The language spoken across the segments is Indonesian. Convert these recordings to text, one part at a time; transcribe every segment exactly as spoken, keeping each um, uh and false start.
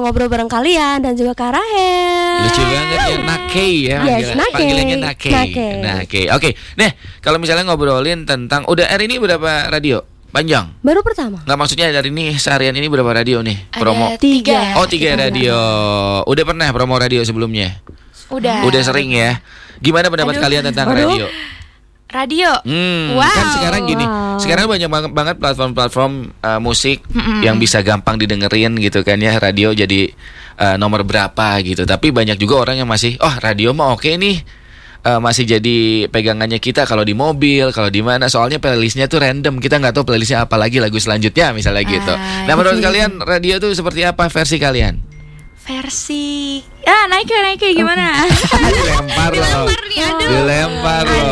ngobrol bareng kalian dan juga Kak Rahel. Lucu banget ya, Nake ya. Yes, Nake. Panggilannya Nake. Nake. Nake. Oke, nah kalau misalnya ngobrolin tentang, udah hari ini berapa radio? Panjang? Baru pertama. Nggak, maksudnya dari ini seharian ini berapa radio nih? Ada Promo? tiga. Oh tiga radio. Udah pernah promo radio sebelumnya? Udah. Udah sering ya. Gimana pendapat Aduh. kalian tentang Aduh. radio? Radio. Hmm, Wow. kan sekarang gini, Wow. sekarang banyak banget, banget platform-platform uh, musik Mm-mm. yang bisa gampang didengerin gitu kan ya. Radio jadi uh, nomor berapa gitu. Tapi banyak juga orang yang masih, oh radio mah oke nih, uh, masih jadi pegangannya kita kalau di mobil, kalau di mana. Soalnya playlistnya tuh random, kita nggak tahu playlistnya apa lagi lagu selanjutnya misalnya gitu. Ah, Nah menurut gitu. kalian radio tuh seperti apa versi kalian? Versi ah naik ya naik ya gimana? Dilempar loh, Dilempar nih, aduh. dilempar loh.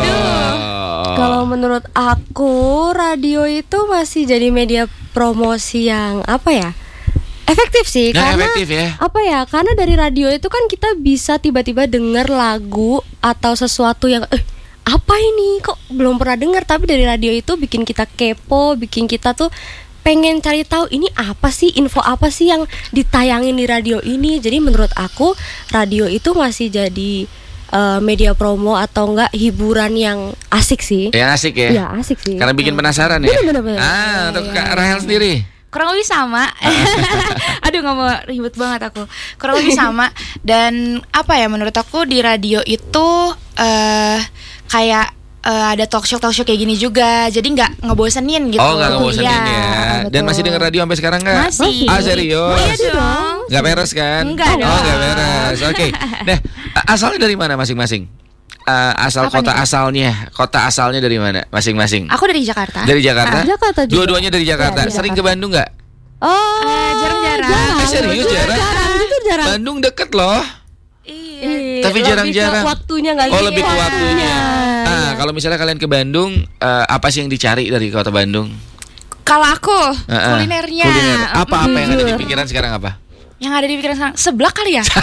Kalau menurut aku radio itu masih jadi media promosi yang apa ya? Efektif sih, Nah, karena efektif ya. apa ya? Karena dari radio itu kan kita bisa tiba-tiba dengar lagu atau sesuatu yang eh apa ini kok belum pernah dengar, tapi dari radio itu bikin kita kepo, bikin kita tuh pengen cari tahu ini apa sih, info apa sih yang ditayangin di radio ini. Jadi menurut aku radio itu masih jadi uh, media promo atau enggak hiburan yang asik sih. Yang asik ya. Iya, asik sih. Karena bikin penasaran ya. Bener, bener, bener. Ah, untuk Iya, Kak iya, Rahel iya. sendiri. Kurang lebih sama. Aduh nggak mau ribet banget aku. Kurang lebih sama. Dan apa ya, menurut aku di radio itu eh kayak eh, ada talk show talk show kayak gini juga. Jadi nggak ngebosenin gitu. Oh, nggak ngebosenin Iya, ya. Dan betul. masih denger radio sampai sekarang nggak? Masih. Ah, serius? Iya dong. Nggak beres kan? Enggak Oh, dong. nggak beres. Oke. Nah, asalnya dari mana masing-masing? Uh, asal Apa kota nih? asalnya, kota asalnya dari mana masing-masing? Aku dari Jakarta. Dari Jakarta? Ah, Jakarta juga. Dua-duanya dari Jakarta. Iya, di Sering ke Jakarta. Bandung nggak? Oh, Eh, jarang-jarang. Eh, serius, jarang? Jarang, jujur jarang. Bandung deket loh. Iya. Iya, Tapi lebih jarang-jarang. ke waktunya nggak Oh, sih? lebih ke waktunya. Iya. Ah, kalau misalnya kalian ke Bandung, eh, apa sih yang dicari dari kota Bandung? Kalau aku Ah, ah. kulinernya. Kuliner. Apa-apa yang ada di Jujur. pikiran sekarang apa? Yang ada di pikiran sekarang seblak kali ya?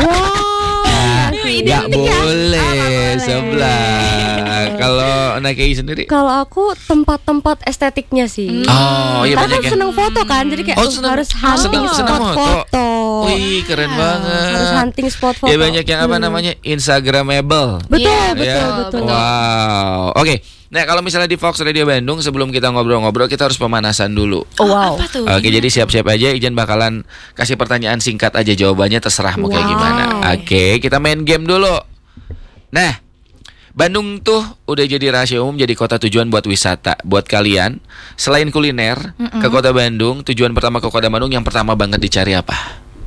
Wah, Ini Nggak identik ya? boleh Oh, nggak boleh. sebelah. Kalau Nakei sendiri? kalau aku tempat-tempat estetiknya sih. Oh, iya Karena banyak kan ya. seneng foto kan, jadi kayak Oh, uh, seneng- harus hunting seneng- spot seneng foto. foto. Wih, keren banget. Harus hunting spot foto. Ya banyak yang apa Hmm. namanya Instagramable. Betul, Iya, betul, Ya. betul. Wow. Oke. Nah, kalau misalnya di Fox Radio Bandung, sebelum kita ngobrol-ngobrol, kita harus pemanasan dulu. Oh, wow. Apa tuh? Oke, jadi siap-siap aja. Ijan bakalan kasih pertanyaan singkat aja, jawabannya terserah mau kayak Wow. gimana. Oke, kita main game dulu. Nah, Bandung tuh udah jadi rahasia umum, jadi kota tujuan buat wisata. Buat kalian, selain kuliner, Mm-mm. ke kota Bandung, tujuan pertama ke kota Bandung yang pertama banget dicari apa?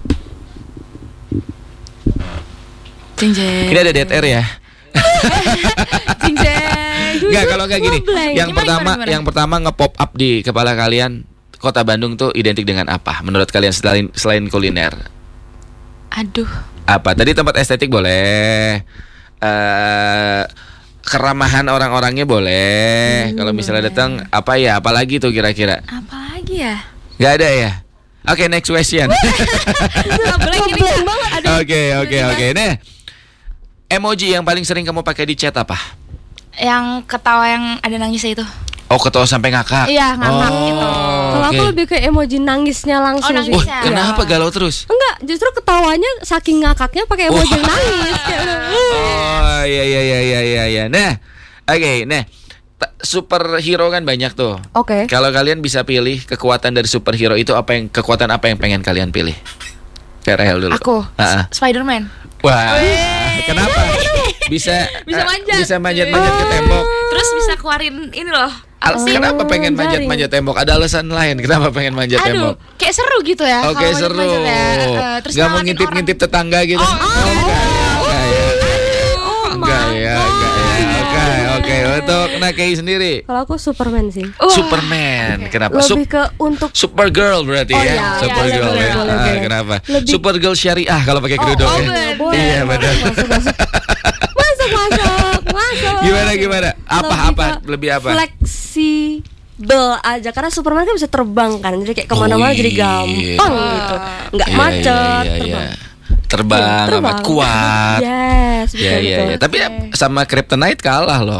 Jeng jeng. Ini ada dead air ya. Jeng jeng. Enggak, kalau enggak gini. Ngeblank. Yang Gimana, pertama, gimana, gimana? yang pertama nge-pop up di kepala kalian, kota Bandung tuh identik dengan apa? Menurut kalian selain selain kuliner? Aduh. Apa? Tadi tempat estetik boleh. Eh keramahan orang-orangnya boleh. Kalau misalnya datang apa ya? Apalagi tuh kira-kira? Apa lagi ya? Nggak ada ya? Oke, next question. Ngeblank ini Ngeblank banget. Aduh. Oke, oke, oke. Nah, emoji yang paling sering kamu pakai di chat apa? Yang ketawa yang ada nangisnya itu. Oh, ketawa sampai ngakak. Iya, ngakak oh, gitu. Kalau aku oke. lebih ke emoji nangisnya langsung Oh, sih. Wah, nangisnya. kenapa galau terus? Enggak, justru ketawanya saking ngakaknya pakai emoji Wah. nangis. Kayak udah, "Uh." Oh, iya iya iya iya iya iya. Nah, oke, nah. t- Superhero kan banyak tuh. Oke. Kalau kalian bisa pilih kekuatan dari superhero itu apa yang kekuatan apa yang pengen kalian pilih? Kayak Rahel dulu. Aku. Ah, ah. Spider-Man. Wah, kenapa? Bisa Bisa eh, manjat. Bisa manjat-manjat ke tembok. Terus bisa keluarin ini loh. Al- Apa sih? Kenapa pengen jaring. manjat-manjat tembok? Ada alasan lain kenapa pengen manjat Aduh, tembok? kayak seru gitu ya. Oke, kalau seru. manjat-manjat ya. Eh, terus Gak mau ngalahin ngintip-ngintip tetangga gitu. Oh, enggak ya, enggak ya. Oh, Enggak ya, enggak ya. Oke, oke. Untuk Nakei sendiri. Kalau aku Superman sih. orang. Wah. Superman. Kenapa? Sup- Lebih ke untuk Supergirl berarti Oh, ya. iya, Supergirl iya, ya. boleh, Ah, boleh. kenapa? Lebih- Supergirl syariah kalau pakai kerudung oh, ya. bener. boleh. Iya, benar. Masuk, masuk. Masuk, masuk, masuk. Gimana gimana? Apa Lebih apa? ke Lebih apa? Fleksibel aja karena Superman kan bisa terbang kan, jadi kayak kemana-mana Oh, jadi iya. gampang gitu, nggak Iya, macet, iya, iya, terbang. iya. Terbang, Terbang. amat kuat. Yes, Iya betul, iya betul. iya. Tapi sama Kryptonite kalah loh.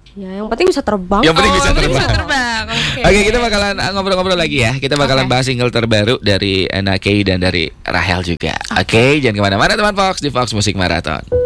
Ya, yang penting bisa terbang. Yang penting Oh, bisa yang penting terbang. bisa terbang. Oke. Oke, kita bakalan uh, ngobrol-ngobrol lagi ya. Kita bakalan Oke. bahas single terbaru dari Anna Kay dan dari Rahel juga. Oke, jangan kemana-mana teman Fox di Fox Musik Marathon.